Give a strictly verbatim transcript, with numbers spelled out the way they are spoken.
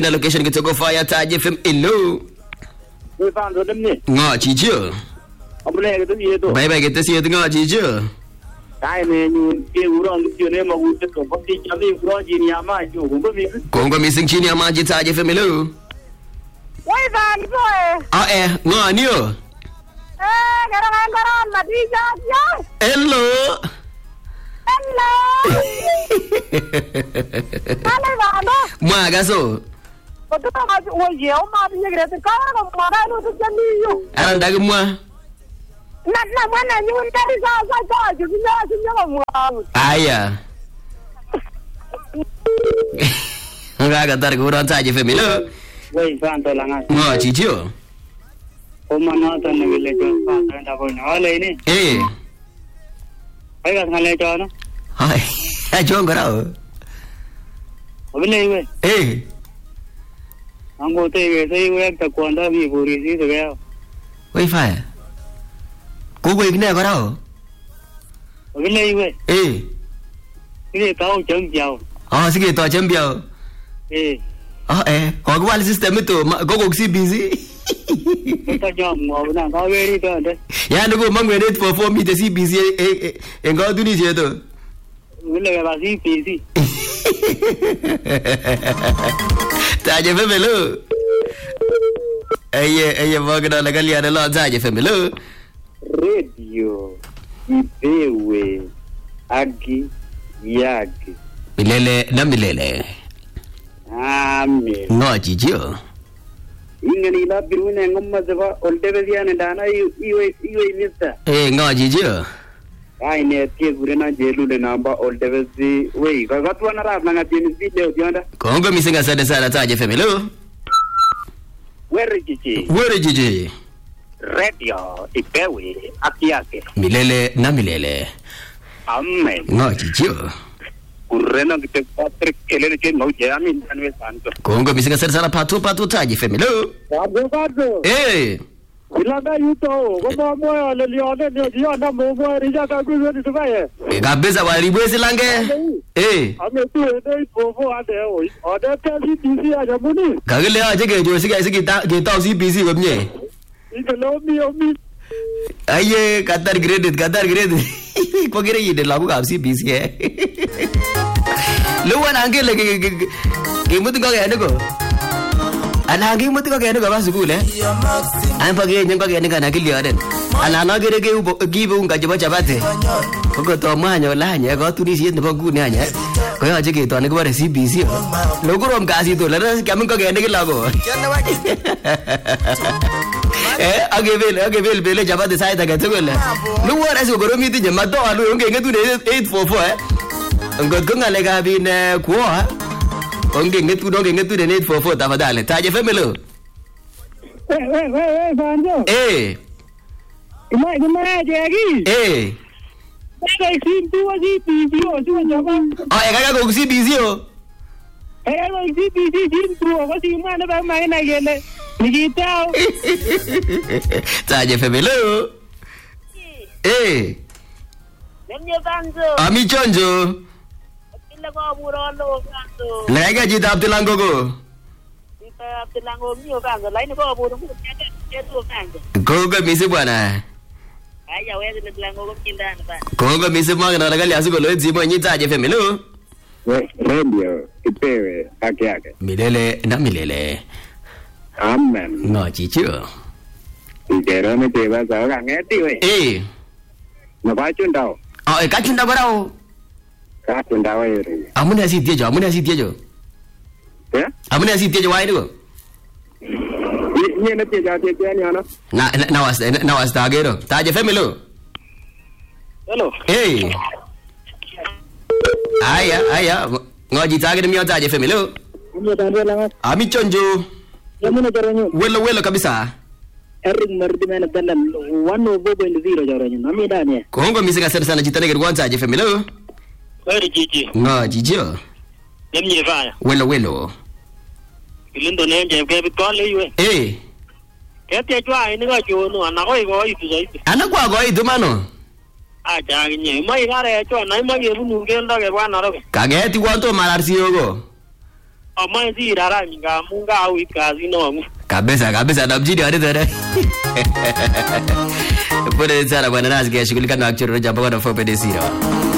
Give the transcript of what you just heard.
Na location kitoko fire Taji F M. Hello. Tôi phán rồi đâm nhỉ. Ngọ chỉ chưa. Ông này cái gì đó. Bye bye kita see ngọ chỉ chưa. Cái này như cái urang cái này mà udah có công ty chali urang gì nhà mà chú cũng có biết. Cũng có missing chini ama chỉ Taji F M. Hello. Woi van boy. Ah eh ngọ niyo. Eh, garan-garan mati jaya. Hello. Hello. Mana vano? Mua gaso. Betul tak maju wajib mati ni kereta kau mana lu tu jadi you. Aran dah mua. Nak nak mana nyun dari saya saya jadi nak jadi mau. Aya. Enggak kata kurang Taji F M. Hello. Woi phán tôi là ngay. Ngọ chỉ chưa. Hôm nay nó tên là cái lễ cho phán tôi đã coi nó lấy nè. Eh. Phải cái thằng lễ cho nó. Hai. Ai chuông cái đâu? Ở bên đây vậy. Eh. Ông có thể về thấy em tập quán đó bị bùi gì rồi kêu. Wifi. Cô quên cái này có đâu? Ở bên đây vậy. Eh. Cái này tao chấm chào. Oh, sige to chấm biểu. Eh. Oh eh. Có cái wall system itu, có cuộc si busy. Tao cho mau bữa nào tao về đi thôi đấy. Ya nó có mang về đây perform thì si busy. Eh, eh, có tu ni gì đó. Cái này là gì busy. Taji F M. Hello. Aye, aye, mau kenal lagi lihat lo Taji F M. Hello. Radio Ibewe Agi Yagi. Milele na milele. Amen. Ngọ chỉ chưa. Ingani la birune ngomma zaba oldevesian dana iwe iwe nista. Eh, ngọ chỉ chưa. Ai ne tie gurena jelu le namba oldevesi we ka gatwa na rap na tin video dianda. Kongo misinga sada sada Taji F M. Hello. Where jiji. Where jiji. Radio Ibewe Agi Yagi. Milele na milele. Amen. Ngọ chỉ chưa. Kurena kita Patrick elene chen mau je amin tanwe santo. Kongo misinga sada sada patu patu Taji F M. Hello. Bago bago. Eh. Ilanga yuto ko mo le lione ne dia na mo mo rija ka ku ni tukaye. Kabisa walibwezi lange. Eh. Ame tu dei popo ade o. Ode ta si busy a jamuni. Kagile aje ke jo siga siga ke tau si busy webnye. Ito lo mi o mi. Aye Qatar credit Qatar credit. Ko kira yide lagu ka si busy hai. Lu wan ange le ke ke mut ko ke ko. Ana ange mut ko ke ko ba school eh. An pagi nyang ko ke ka na kili aden. Ana na kire ke u gi bu ka jaba jabate. Ko ko to ma nyo la nya ko tu ni si ne ba gu ne nya. Ko ya je ke to ne ko ba si busy. Lo ko rom ka si to la ka mun ko ke ne ke lago. Eh age vel age vel bele jabate sai ta ke to le. Lu wa ra so ko mi ti jama to alu nge nge tu ne eight four four eh. Ngod ko ngale ka bin ko ha. Onge nge tu do nge tu ne eight four four ta fadale. Taji F M. Hello. Eh eh eh banjo. Eh. Ima ima jagi. Eh. Kai sin tu si busy o su jaba. Oh, eh kaka ko si busy o. Eh ai si busy sin tu ko si ma na ba mai na gele. Ni tao. Taji F M. Hello. Eh. Nemye banzo. Ami chonjo. Kila ko buron lo banzo. Lega jita abtilango ko. Kita tilango mio banzo. Lain ko buron ko kaya kaya banzo. Kongo misi bwana. Aya wewe ni tilango ko kinda na ba. Kongo misi mwa na lagali asuko lo nzimo nyi Taji F M. Hello. Radio Ibewe Agi Yagi. Milele na milele. Amen. Ngọ chỉ chưa. Ijero me te ba sa ga nghe ti we. Eh. Nó ba chun dau. Oh, eh ka chunda barao. Ka chun dau ye. Amune asi tiejo, amune asi tiejo. Eh? Amune asi tiejo wai do. Ni na te ja te te ni ana. Na na was na was ta gero. Taji F M. Hello. Hello. Eh. Aya, aya. Ngọ chỉ ta gero mi Taji F M. Hello. Ni ta de la. Ami chonjo. Yamuna jaranyo. Welo welo kabisa. Erin mardi mena dalan one over point zero jaranyo. Nami da ne. Kongo misinga sana sana jitane gero kwa Taji F M. Hello. Where jiji. Ngọ jijo. Nemye fa. Welo welo. Ilindo ne je ke bi ko le ywe. Eh. Ke te jwa ni ga jo no na ko go itu zo itu. Ana kwa go itu mano. A ja nye mai ga re jo na mai ge bu nu ge ndo ge wa na ro. Kageti kwa to malarsi yogo. Ama si rara minga munga au ikazi no. Kabisa kabisa na mjini wale tena. Pole sana bwana Nazi, shughulika na actual jambo kwa four pedesira.